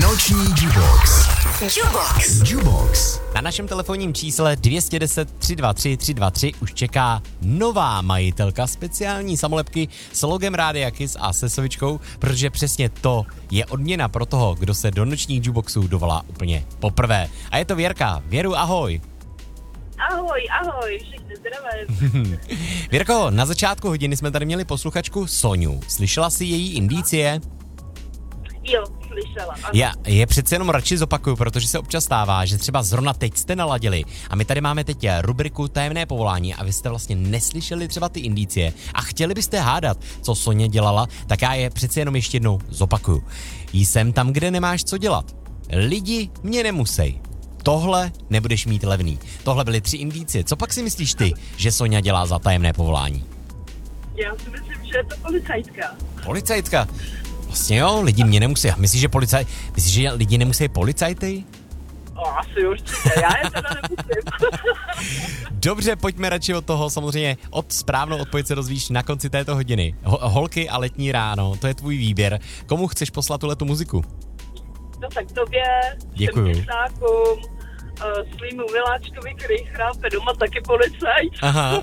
Noční Jubox. Jubox. Na našem telefonním čísle 210 323 323 už čeká nová majitelka speciální samolepky s logem Rádia Kiss a se sovičkou, protože přesně to je odměna pro toho, kdo se do nočních Juboxů dovolá úplně poprvé. A je to Věrka. Věru, ahoj. Ahoj, všichni zdravím. Věrko, na začátku hodiny jsme tady měli posluchačku Soňu. Slyšela jsi její indicie? Jo, slyšela. Ano. Já je přece jenom radši zopakuju, protože se občas stává, že třeba zrovna teď jste naladili a my tady máme teď rubriku Tajemné povolání a vy jste vlastně neslyšeli třeba ty indicie a chtěli byste hádat, co Soně dělala, tak já je přece jenom ještě jednou zopakuju. Jsem tam, kde nemáš co dělat. Lidi mě nemusej. Tohle nebudeš mít levný. Tohle byly 3 indicie. Co pak si myslíš ty, že Soňa dělá za tajemné povolání? Já si myslím, že je to policajtka. Policajtka? Vlastně jo, lidi mě nemusí. Myslíš, že lidi nemusí policajty? Asi určitě, já je teda nemusím. Dobře, pojďme radši od toho, samozřejmě správnou odpověď se dozvíš na konci této hodiny. Holky a letní ráno, to je tvůj výběr. Komu chceš poslat tuhletu muziku? No tak tobě, děkuju. všem těsnákům, svýmu miláčkovi, který chrápe doma, taky policajt. Aha.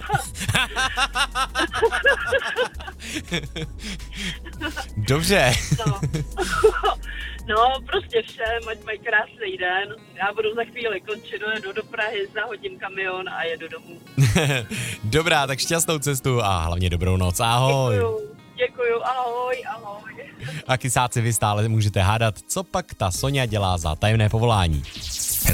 Dobře. No, prostě všem, ať mají krásný den. Já budu za chvíli končit, dojedu do Prahy, zahodím kamion a jedu domů. Dobrá, tak šťastnou cestu a hlavně dobrou noc. Ahoj. Děkuju, ahoj. A kysáci, vy stále můžete hádat, co pak ta Soňa dělá za tajemné povolání.